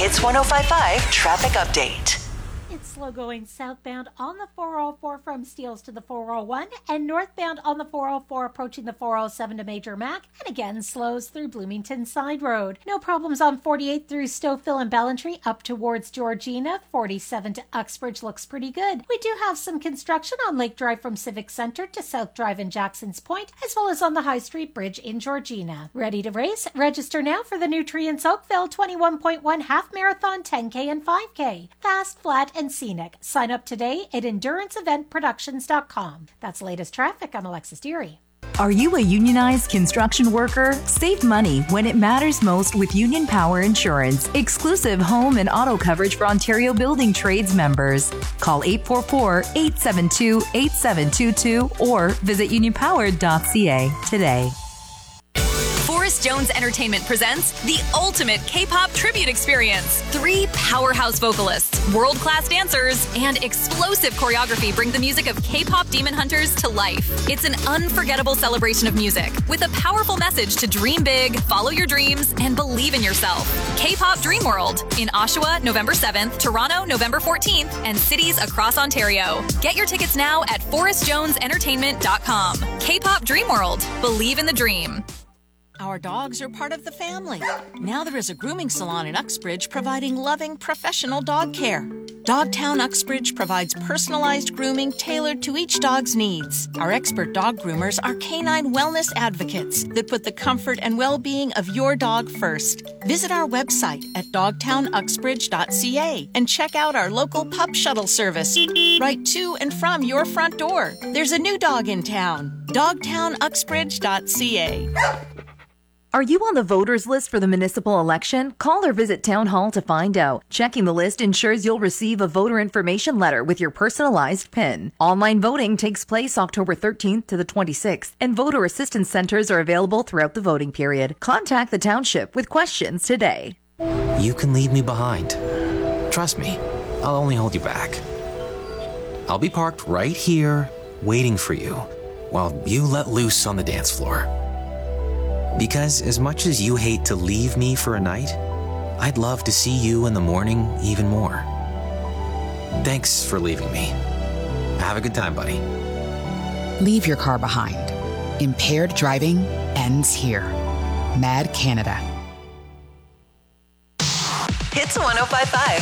Hits 105.5 traffic update. It's slow going southbound on the 404 from Steeles to the 401 and northbound on the 404 approaching the 407 to Major Mac, and again slows through Bloomington Side Road. No problems on 48 through Stouffville and Ballantree up towards Georgina. 47 to Uxbridge looks pretty good. We do have some construction on Lake Drive from Civic Center to South Drive in Jackson's Point, as well as on the High Street Bridge in Georgina. Ready to race? Register now for the Nutrients Oakville 21.1 half marathon, 10K and 5K. Fast, flat, and scenic. Sign up today at EnduranceEventProductions.com. That's latest traffic. I'm Alexis Deary. Are you a unionized construction worker? Save money when it matters most with Union Power Insurance. Exclusive home and auto coverage for Ontario Building Trades members. Call 844-872-8722 or visit unionpower.ca today. Forrest Jones Entertainment presents the ultimate K-pop tribute experience. 3 powerhouse vocalists, world-class dancers, and explosive choreography bring the music of K-pop demon hunters to life. It's an unforgettable celebration of music with a powerful message to dream big, follow your dreams, and believe in yourself. K-pop Dream World in Oshawa, November 7th, Toronto, November 14th, and cities across Ontario. Get your tickets now at forrestjonesentertainment.com. K-pop Dream World. Believe in the dream. Our dogs are part of the family. Now there is a grooming salon in Uxbridge providing loving, professional dog care. Dogtown Uxbridge provides personalized grooming tailored to each dog's needs. Our expert dog groomers are canine wellness advocates that put the comfort and well-being of your dog first. Visit our website at dogtownuxbridge.ca and check out our local pup shuttle service right to and from your front door. There's a new dog in town. dogtownuxbridge.ca. Are you on the voters list for the municipal election? Call or visit Town Hall to find out. Checking the list ensures you'll receive a voter information letter with your personalized PIN. Online voting takes place October 13th to the 26th, and voter assistance centers are available throughout the voting period. Contact the township with questions today. You can leave me behind. Trust me, I'll only hold you back. I'll be parked right here, waiting for you, while you let loose on the dance floor. Because as much as you hate to leave me for a night, I'd love to see you in the morning even more. Thanks for leaving me. Have a good time, buddy. Leave your car behind. Impaired driving ends here. Mad Canada. Hits 105.5.